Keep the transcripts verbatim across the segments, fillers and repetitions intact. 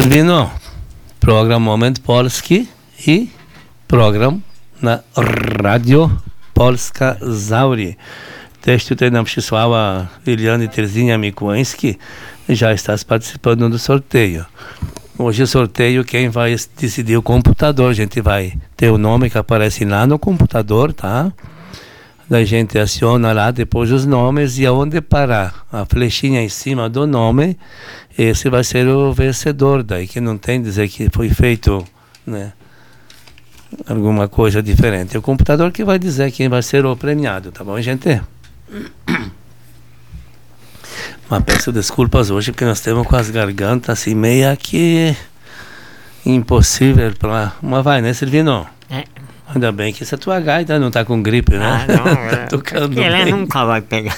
Sylwino, program Moment Polski i program na Radio Polska Zauri. Też tutaj nam przysłała Liliana Terzinha Mikułański, já está participando do sorteio. Hoje o sorteio, quem vai decidir o computador, a gente vai ter o nome que aparece lá no computador, tá? Da gente aciona lá depois os nomes e aonde parar a flechinha em cima do nome, esse vai ser o vencedor. Daí que não tem dizer que foi feito, né, alguma coisa diferente. É o computador que vai dizer quem vai ser o premiado, tá bom, gente? Mas peço desculpas hoje porque nós temos com as gargantas assim meia que impossível para. Mas vai, né, Silvino? É. Ainda bem que essa tua gaita não tá com gripe, né? Ah, não, tá tocando ela bem. nunca vai pegar.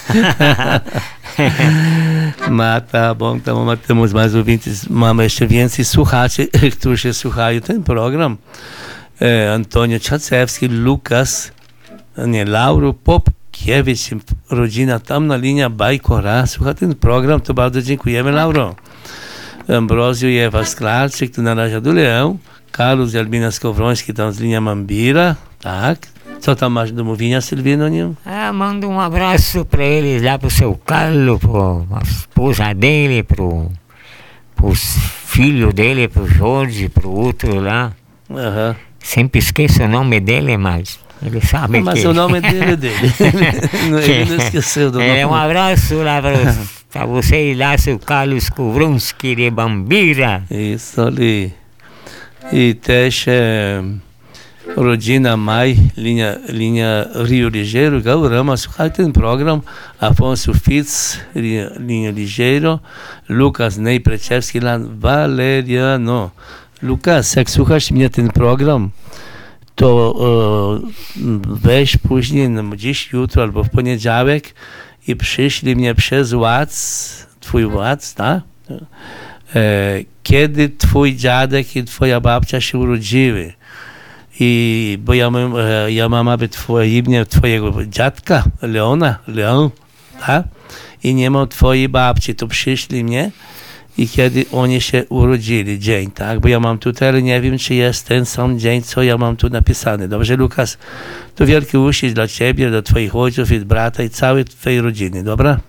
Mas tá bom, então temos mais ouvintes. Mamy jeszcze więcej słuchaczy, którzy słuchają ten program. E, Antonio Czacewski, Lukas, nie, Lauro Popkiewicz, rodzina tam na linia Bajkora. Słucha ten program, to bardzo dziękujemy, Lauro. Ambrosio i Ewa Sklarczyk, tu na razie do Leão. Carlos e Albina Skowroński tam z linha Mambira, tak? Co tam masz do mówienia, Sylwino? Nie? Ah, manda um abraço para eles lá pro seu Carlos, pra esposa dele, pro, pros filhos dele, pro Jorge, pro outro lá. Aham. Sempre esqueço o nome dele, mas ele sabe ah, mas que... Mas o nome dele é dele. Ele não esqueceu do nome. É, um abraço lá para você lá, seu Carlos Kowronski de Bambira. Isso ali. I też e, rodzina Maj, linia, linia Rio Ligeiro, Gaurama, słuchaj ten program, Afonso Fitz, linia Ligeiro, Lukas Ney Preczewski, Valeriano. Lukas, jak słuchasz mnie ten program, to e, weź później, no, dziś, jutro albo w poniedziałek i przyślij mnie przez WhatsApp, twój WhatsApp, tak? E, kiedy twój dziadek i twoja babcia się urodziły. I bo ja mam, ja mam aby twoje imię twojego dziadka, Leona, Leon, tak? I nie ma twojej babci, to przyszli mnie i kiedy oni się urodzili, dzień, tak? Bo ja mam tutaj, ale nie wiem, czy jest ten sam dzień, co ja mam tu napisane. Dobrze, Lukas? To wielki uścisk dla ciebie, dla twoich ojców i brata i całej twojej rodziny, dobra?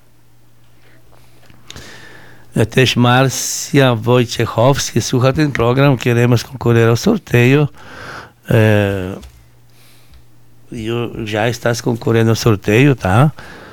Też Marcia Wojciechowski słucha ten program, queremos concorrer ao sorteio. É, já estás concorrendo ao sorteio, tá?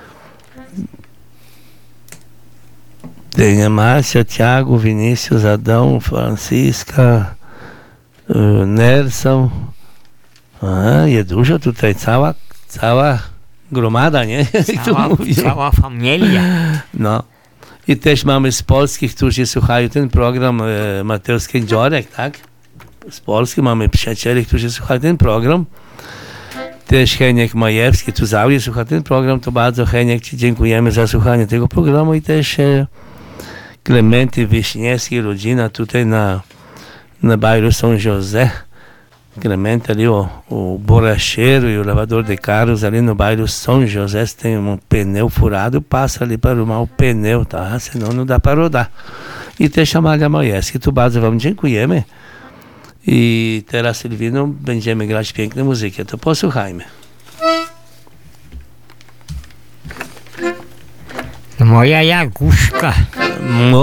Tem a Márcia, Thiago, Vinícius, Adão, Francisca, uh, Nelson. A, je dużo tutaj, cała, cała gromada, nie? Cała, cała familia. No. I też mamy z Polski, którzy słuchają ten program, e, Mateusz Kędziorek, tak? Z Polski mamy przyjacieli, którzy słuchają ten program. Też Heniek Majewski, tu zawsze słucha ten program, to bardzo Heniek ci dziękujemy za słuchanie tego programu. I też e, Klementy Wiśniewski, rodzina tutaj na, na bairro São José. Clemente ali, o, o borracheiro e o lavador de carros ali no bairro São José, tem um pneu furado, passa ali para arrumar o pneu, tá? Senão não dá para rodar. I też Amalia Majewski, tu bardzo wam dziękujemy. I teraz, Sylwino, będziemy grać piękne muzyki, to posłuchajmy. Moja Jaguszka. Mo